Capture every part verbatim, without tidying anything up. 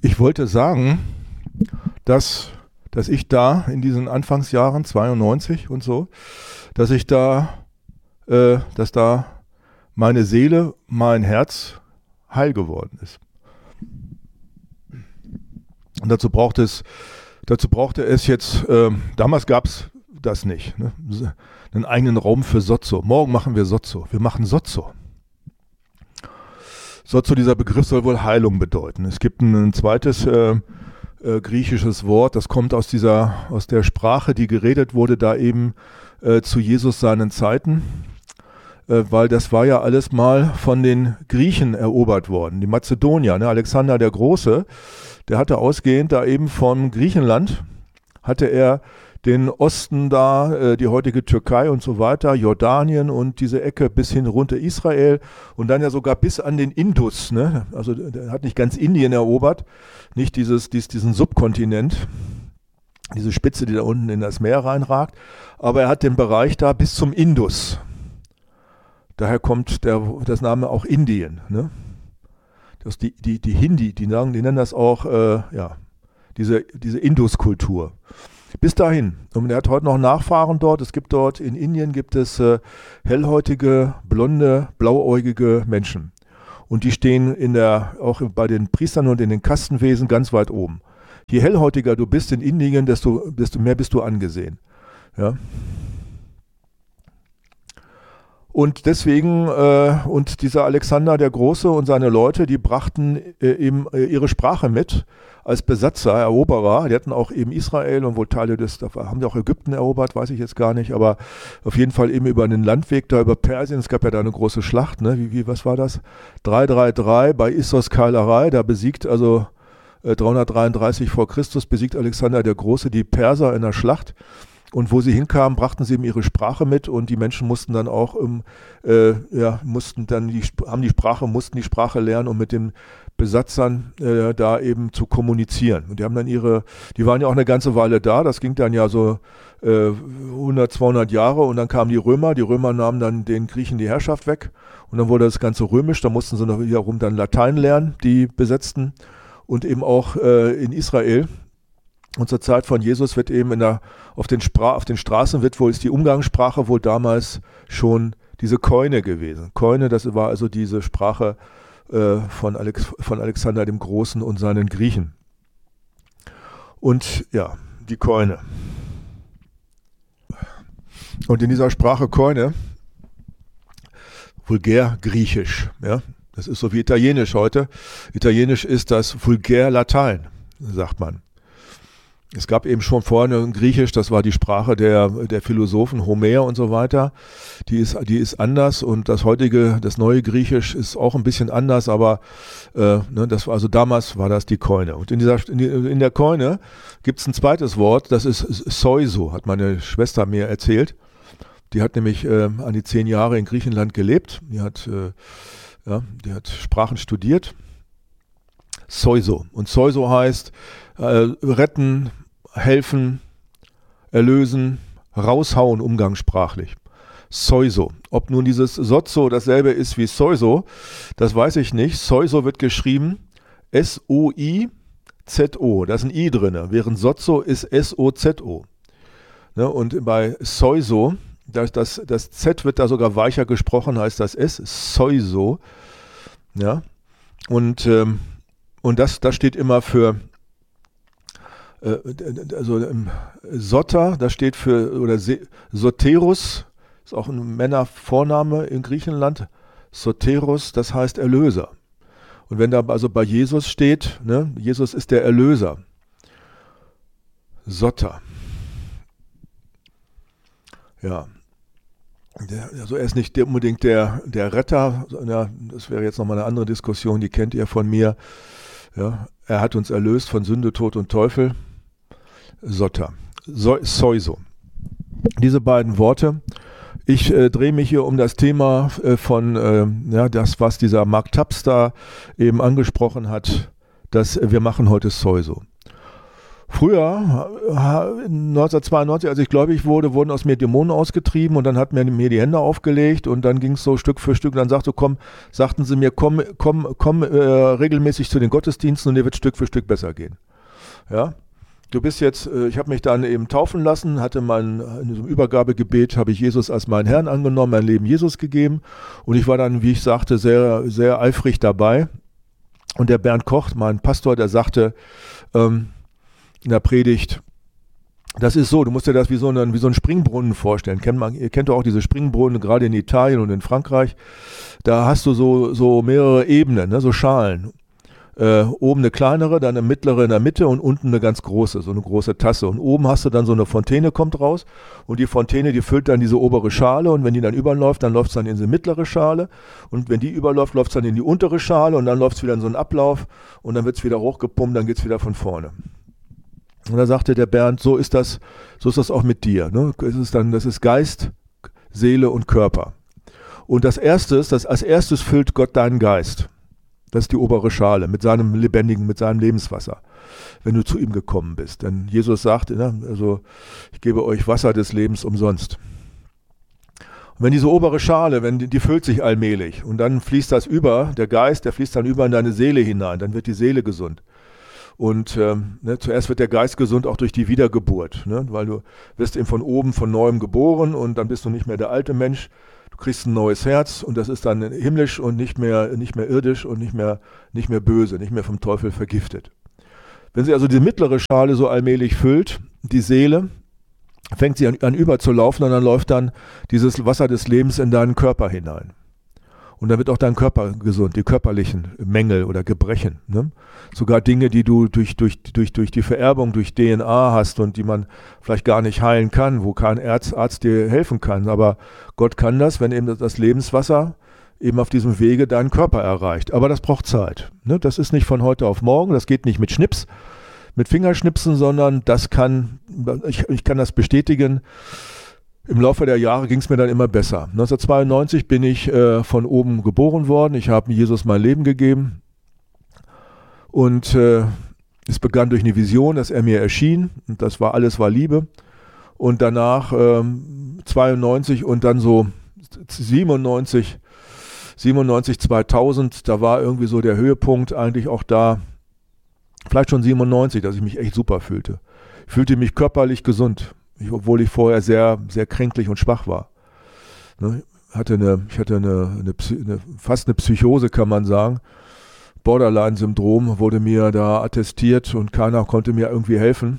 ich wollte sagen, dass, dass ich da in diesen Anfangsjahren, zweiundneunzig und so, dass ich da, äh, dass da meine Seele, mein Herz heil geworden ist. Und dazu braucht es, dazu brauchte es jetzt, äh, damals gab es das nicht, ne? Einen eigenen Raum für Sozo. Morgen machen wir Sozo. Wir machen Sozo. Sozo, dieser Begriff soll wohl Heilung bedeuten. Es gibt ein, ein zweites äh, äh, griechisches Wort, das kommt aus dieser, aus der Sprache, die geredet wurde, da eben äh, zu Jesus seinen Zeiten, äh, weil das war ja alles mal von den Griechen erobert worden. Die Mazedonier, ne? Alexander der Große, der hatte ausgehend da eben von Griechenland, hatte er den Osten da, äh, die heutige Türkei und so weiter, Jordanien und diese Ecke bis hin runter Israel und dann ja sogar bis an den Indus, ne? Also der hat nicht ganz Indien erobert, nicht dieses, dies, diesen Subkontinent, diese Spitze, die da unten in das Meer reinragt, aber er hat den Bereich da bis zum Indus. Daher kommt der, das Name auch Indien, ne? Das die, die, die Hindi, die, sagen, die nennen das auch, äh, ja, diese, diese Indus-Kultur. Bis dahin. Und er hat heute noch Nachfahren dort. Es gibt dort, in Indien gibt es äh, hellhäutige, blonde, blauäugige Menschen. Und die stehen in der, auch bei den Priestern und in den Kastenwesen ganz weit oben. Je hellhäutiger du bist in Indien, desto, desto mehr bist du angesehen. Ja. Und deswegen, äh, und dieser Alexander der Große und seine Leute, die brachten äh, eben äh, ihre Sprache mit als Besatzer, Eroberer. Die hatten auch eben Israel und wohl Teile des, da haben die auch Ägypten erobert, weiß ich jetzt gar nicht, aber auf jeden Fall eben über einen Landweg da über Persien. Es gab ja da eine große Schlacht, ne? Wie, wie, was war das? drei drei drei bei Issos Keilerei, da besiegt also äh, dreihundertdreiunddreißig vor Christus besiegt Alexander der Große die Perser in der Schlacht. Und wo sie hinkamen, brachten sie eben ihre Sprache mit und die Menschen mussten dann auch, um, äh, ja, mussten dann die, haben die Sprache, mussten die Sprache lernen, um mit den Besatzern äh, da eben zu kommunizieren. Und die haben dann ihre, die waren ja auch eine ganze Weile da, das ging dann ja so äh, hundert, zweihundert Jahre und dann kamen die Römer, die Römer nahmen dann den Griechen die Herrschaft weg und dann wurde das Ganze römisch, da mussten sie noch wiederum dann Latein lernen, die Besetzten und eben auch äh, in Israel. Und zur Zeit von Jesus wird eben in der, auf, den Spra- auf den Straßen wird wohl, ist die Umgangssprache wohl damals schon diese Koine gewesen. Koine, das war also diese Sprache äh, von, Alex, von Alexander dem Großen und seinen Griechen. Und ja, die Koine. Und in dieser Sprache Koine, vulgär-griechisch, ja, das ist so wie Italienisch heute. Italienisch ist das vulgär-Latein, sagt man. Es gab eben schon vorne Griechisch, das war die Sprache der, der Philosophen, Homer und so weiter. Die ist, die ist anders und das heutige, das neue Griechisch ist auch ein bisschen anders, aber äh, ne, das war, also damals war das die Koine. Und in, dieser, in, die, in der Koine gibt es ein zweites Wort, das ist Soizo, hat meine Schwester mir erzählt. Die hat nämlich äh, an die zehn Jahre in Griechenland gelebt. Die hat, äh, ja, die hat Sprachen studiert. Soizo. Und Soizo heißt äh, retten, helfen, erlösen, raushauen umgangssprachlich. Soizo. Ob nun dieses Sozo dasselbe ist wie Soizo, das weiß ich nicht. Soizo wird geschrieben S O I Z O. Da ist ein I drin, während Sozo ist S O Z O. Ne, und bei Soizo, das, das, das Z wird da sogar weicher gesprochen, heißt das S, Soizo. Ja. Und, ähm, und das, das steht immer für also im Soter, das steht für, oder Soterus, ist auch ein Männervorname in Griechenland, Soterus, das heißt Erlöser. Und wenn da also bei Jesus steht, ne, Jesus ist der Erlöser. Soter. Ja. Der, also er ist nicht der, unbedingt der, der Retter, ja, das wäre jetzt nochmal eine andere Diskussion, die kennt ihr von mir. Ja, er hat uns erlöst von Sünde, Tod und Teufel. Soter. So, Soizo. Diese beiden Worte. Ich äh, drehe mich hier um das Thema äh, von, äh, ja, das, was dieser Mark Tapster eben angesprochen hat, dass äh, wir machen heute Soizo. Früher, neunzehnhundertzweiundneunzig, als ich gläubig wurde, wurden aus mir Dämonen ausgetrieben und dann hat mir, mir die Hände aufgelegt und dann ging es so Stück für Stück und dann sagte, komm, sagten sie mir, komm, komm, komm äh, regelmäßig zu den Gottesdiensten und dir wird Stück für Stück besser gehen. Ja, du bist jetzt, äh, ich habe mich dann eben taufen lassen, hatte mein, in diesem Übergabegebet habe ich Jesus als meinen Herrn angenommen, mein Leben Jesus gegeben und ich war dann, wie ich sagte, sehr, sehr eifrig dabei und der Bernd Koch, mein Pastor, der sagte, ähm, in der Predigt, das ist so, du musst dir das wie so einen, wie so einen Springbrunnen vorstellen. Kennt man, ihr kennt doch auch diese Springbrunnen, gerade in Italien und in Frankreich. Da hast du so, so mehrere Ebenen, ne, so Schalen. Äh, oben eine kleinere, dann eine mittlere in der Mitte und unten eine ganz große, so eine große Tasse. Und oben hast du dann so eine Fontäne, kommt raus. Und die Fontäne, die füllt dann diese obere Schale. Und wenn die dann überläuft, dann läuft es dann in diese mittlere Schale. Und wenn die überläuft, läuft es dann in die untere Schale. Und dann läuft es wieder in so einen Ablauf. Und dann wird es wieder hochgepumpt, dann geht es wieder von vorne. Und da sagte der Bernd, so ist das, so ist das auch mit dir. Ne? Es ist dann, das ist Geist, Seele und Körper. Und das erste ist, das, als erstes füllt Gott deinen Geist. Das ist die obere Schale mit seinem lebendigen, mit seinem Lebenswasser, wenn du zu ihm gekommen bist. Denn Jesus sagt, ne, also ich gebe euch Wasser des Lebens umsonst. Und wenn diese obere Schale, wenn die, die füllt sich allmählich und dann fließt das über, der Geist, der fließt dann über in deine Seele hinein, dann wird die Seele gesund. Und ähm, ne, zuerst wird der Geist gesund auch durch die Wiedergeburt, ne, weil du wirst eben von oben, von Neuem geboren und dann bist du nicht mehr der alte Mensch. Du kriegst ein neues Herz und das ist dann himmlisch und nicht mehr, nicht mehr irdisch und nicht mehr, nicht mehr böse, nicht mehr vom Teufel vergiftet. Wenn sie also die mittlere Schale so allmählich füllt, die Seele, fängt sie an, an überzulaufen und dann läuft dann dieses Wasser des Lebens in deinen Körper hinein. Und dann wird auch dein Körper gesund, die körperlichen Mängel oder Gebrechen. Ne? Sogar Dinge, die du durch, durch, durch, durch die Vererbung, durch D N A hast und die man vielleicht gar nicht heilen kann, wo kein Arzt, Arzt dir helfen kann. Aber Gott kann das, wenn eben das Lebenswasser eben auf diesem Wege deinen Körper erreicht. Aber das braucht Zeit. Ne? Das ist nicht von heute auf morgen, das geht nicht mit Schnips, mit Fingerschnipsen, sondern das kann, ich, ich kann das bestätigen, im Laufe der Jahre ging es mir dann immer besser. neunzehnhundertzweiundneunzig bin ich äh, von oben geboren worden. Ich habe Jesus mein Leben gegeben. Und äh, es begann durch eine Vision, dass er mir erschien. Und das war alles war Liebe. Und danach ähm, zweiundneunzig und dann so siebenundneunzig, siebenundneunzig, zweitausend, da war irgendwie so der Höhepunkt eigentlich auch da. Vielleicht schon siebenundneunzig, dass ich mich echt super fühlte. Ich fühlte mich körperlich gesund. Ich, obwohl ich vorher sehr, sehr kränklich und schwach war. Ne, hatte eine, ich hatte eine, eine, eine, fast eine Psychose, kann man sagen. Borderline-Syndrom wurde mir da attestiert und keiner konnte mir irgendwie helfen.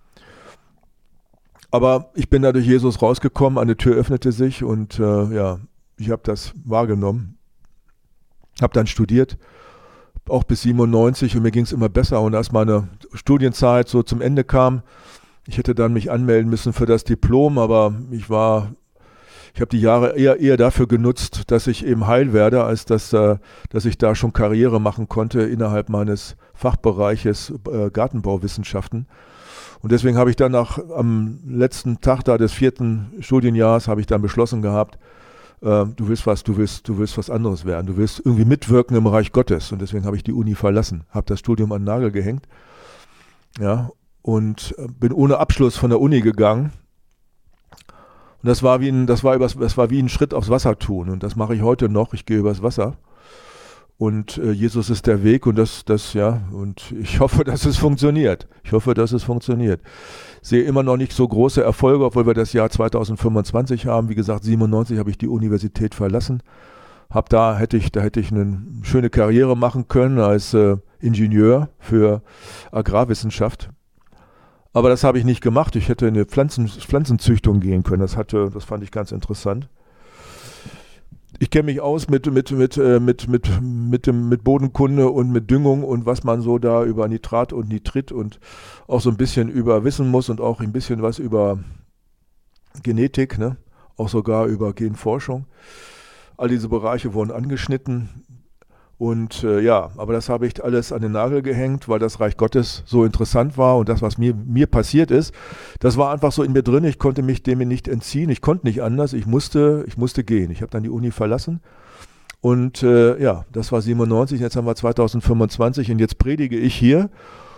Aber ich bin da durch Jesus rausgekommen, eine Tür öffnete sich und äh, ja, ich habe das wahrgenommen. Habe dann studiert, auch bis siebenundneunzig und mir ging es immer besser. Und als meine Studienzeit so zum Ende kam, ich hätte dann mich anmelden müssen für das Diplom, aber ich war, ich habe die Jahre eher, eher dafür genutzt, dass ich eben heil werde, als dass, äh, dass ich da schon Karriere machen konnte innerhalb meines Fachbereiches äh, Gartenbauwissenschaften. Und deswegen habe ich dann nach, am letzten Tag da des vierten Studienjahres habe ich dann beschlossen gehabt, äh, du willst was, du willst, du willst was anderes werden, du willst irgendwie mitwirken im Reich Gottes. Und deswegen habe ich die Uni verlassen, habe das Studium an den Nagel gehängt. Ja. Und bin ohne Abschluss von der Uni gegangen. Und das war wie ein, das war übers, das war wie ein Schritt aufs Wasser tun. Und das mache ich heute noch. Ich gehe übers Wasser. Und äh, Jesus ist der Weg und das, das, ja, und ich hoffe, dass es funktioniert. Ich hoffe, dass es funktioniert. Sehe immer noch nicht so große Erfolge, obwohl wir das Jahr zweitausendfünfundzwanzig haben. Wie gesagt, siebenundneunzig habe ich die Universität verlassen. Hab da hätte ich, da hätte ich eine schöne Karriere machen können als äh, Ingenieur für Agrarwissenschaft. Aber das habe ich nicht gemacht. Ich hätte in eine Pflanzen, Pflanzenzüchtung gehen können. Das hatte, das fand ich ganz interessant. Ich kenne mich aus mit, mit, mit, mit, mit, mit, dem, mit Bodenkunde und mit Düngung und was man so da über Nitrat und Nitrit und auch so ein bisschen über wissen muss und auch ein bisschen was über Genetik, ne? Auch sogar über Genforschung. All diese Bereiche wurden angeschnitten. Und äh, ja, aber das habe ich alles an den Nagel gehängt, weil das Reich Gottes so interessant war und das, was mir, mir passiert ist, das war einfach so in mir drin. Ich konnte mich dem nicht entziehen, ich konnte nicht anders, ich musste, ich musste gehen. Ich habe dann die Uni verlassen und äh, ja, das war siebenundneunzig, jetzt haben wir zweitausendfünfundzwanzig und jetzt predige ich hier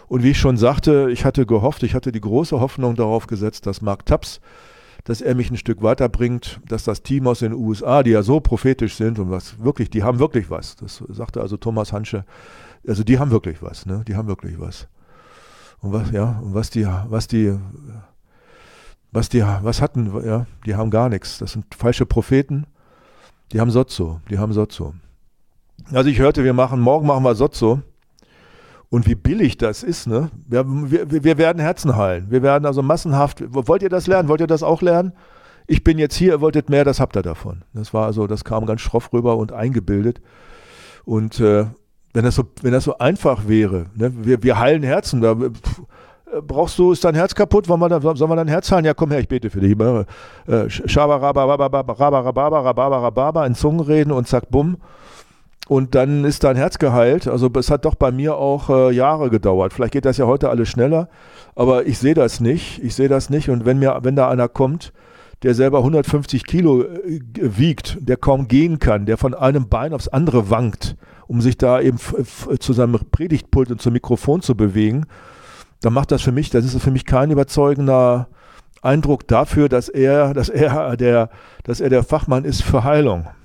Und wie ich schon sagte, ich hatte gehofft, ich hatte die große Hoffnung darauf gesetzt, dass Mark Taps, dass er mich ein Stück weiterbringt, dass das Team aus den U S A, die ja so prophetisch sind und was wirklich, die haben wirklich was. Das sagte also Thomas Hansche. Also die haben wirklich was, ne? Die haben wirklich was. Und was, ja, und was die, was die, was die, was hatten, ja, die haben gar nichts. Das sind falsche Propheten. Die haben Sozo, die haben Sozo. Also ich hörte, wir machen, morgen machen wir Sozo. Und wie billig das ist, ne? Wir, wir, wir werden Herzen heilen. Wir werden also massenhaft, wollt ihr das lernen? Wollt ihr das auch lernen? Ich bin jetzt hier, ihr wolltet mehr, das habt ihr davon. Das war also, das kam ganz schroff rüber und eingebildet. Und äh, wenn das so, wenn das so einfach wäre, ne? wir, wir heilen Herzen, da pff, brauchst du, ist dein Herz kaputt, wollen wir da, sollen wir dein Herz heilen? Ja, komm her, ich bete für dich. Schabarabababababababababababa, in Zungen reden und zack, bumm. Und dann ist dein Herz geheilt. Also es hat doch bei mir auch äh, Jahre gedauert. Vielleicht geht das ja heute alles schneller, aber ich sehe das nicht. Ich sehe das nicht. Und wenn mir, wenn da einer kommt, der selber hundertfünfzig Kilo äh, wiegt, der kaum gehen kann, der von einem Bein aufs andere wankt, um sich da eben f- f- zu seinem Predigtpult und zum Mikrofon zu bewegen, dann macht das für mich, das ist für mich kein überzeugender Eindruck dafür, dass er, dass er der, dass er der Fachmann ist für Heilung.